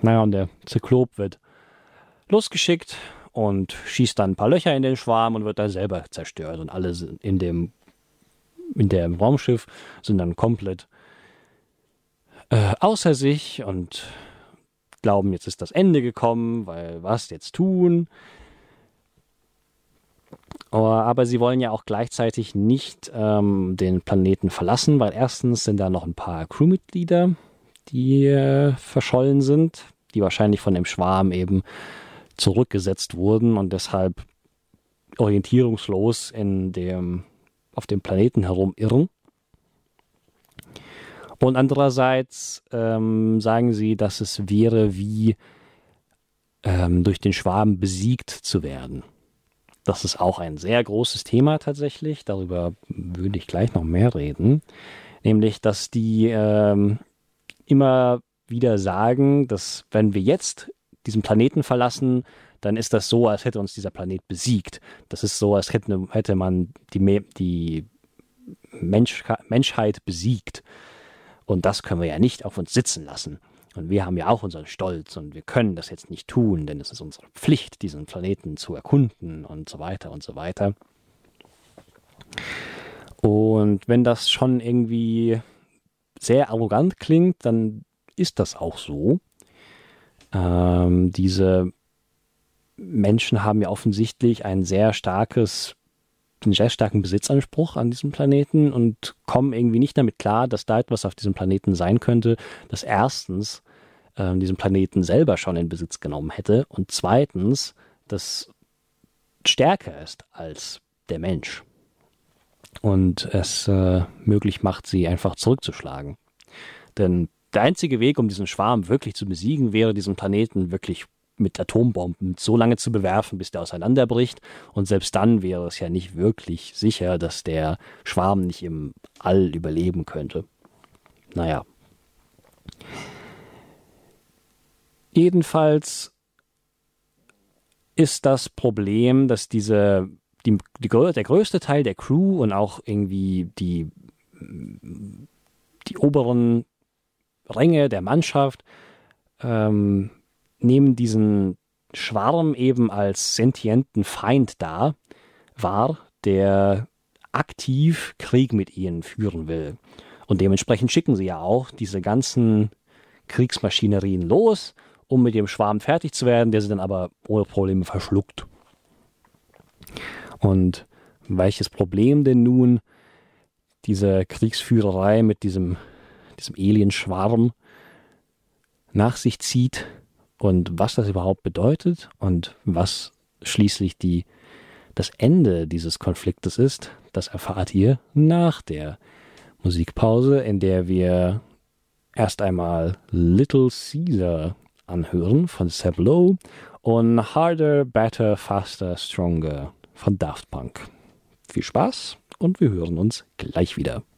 Naja, und der Zyklop wird losgeschickt und schießt dann ein paar Löcher in den Schwarm und wird da selber zerstört. Und alle in dem Raumschiff sind dann komplett außer sich und glauben, jetzt ist das Ende gekommen, weil was jetzt tun? Aber sie wollen ja auch gleichzeitig nicht den Planeten verlassen, weil erstens sind da noch ein paar Crewmitglieder, die verschollen sind, die wahrscheinlich von dem Schwarm eben zurückgesetzt wurden und deshalb orientierungslos auf dem Planeten herumirren. Und andererseits sagen sie, dass es wäre wie durch den Schwarm besiegt zu werden. Das ist auch ein sehr großes Thema tatsächlich. Darüber würde ich gleich noch mehr reden. Nämlich, dass die immer wieder sagen, dass wenn wir jetzt diesen Planeten verlassen, dann ist das so, als hätte uns dieser Planet besiegt. Das ist so, als hätte man die Menschheit besiegt. Und das können wir ja nicht auf uns sitzen lassen. Und wir haben ja auch unseren Stolz und wir können das jetzt nicht tun, denn es ist unsere Pflicht, diesen Planeten zu erkunden und so weiter und so weiter. Und wenn das schon irgendwie sehr arrogant klingt, dann ist das auch so. Diese Menschen haben ja offensichtlich einen sehr starken Besitzanspruch an diesem Planeten und kommen irgendwie nicht damit klar, dass da etwas auf diesem Planeten sein könnte, das erstens diesen Planeten selber schon in Besitz genommen hätte und zweitens das stärker ist als der Mensch und es möglich macht, sie einfach zurückzuschlagen. Denn der einzige Weg, um diesen Schwarm wirklich zu besiegen, wäre, diesen Planeten wirklich mit Atombomben so lange zu bewerfen, bis der auseinanderbricht. Und selbst dann wäre es ja nicht wirklich sicher, dass der Schwarm nicht im All überleben könnte. Naja. Jedenfalls ist das Problem, dass der größte Teil der Crew und auch irgendwie die oberen Ränge der Mannschaft nehmen diesen Schwarm eben als sentienten Feind wahr, der aktiv Krieg mit ihnen führen will. Und dementsprechend schicken sie ja auch diese ganzen Kriegsmaschinerien los, um mit dem Schwarm fertig zu werden, der sie dann aber ohne Probleme verschluckt. Und welches Problem denn nun diese Kriegsführerei mit diesem Alienschwarm nach sich zieht und was das überhaupt bedeutet und was schließlich das Ende dieses Konfliktes ist, das erfahrt ihr nach der Musikpause, in der wir erst einmal Little Caesar anhören von Seb Low und Harder, Better, Faster, Stronger von Daft Punk. Viel Spaß und wir hören uns gleich wieder.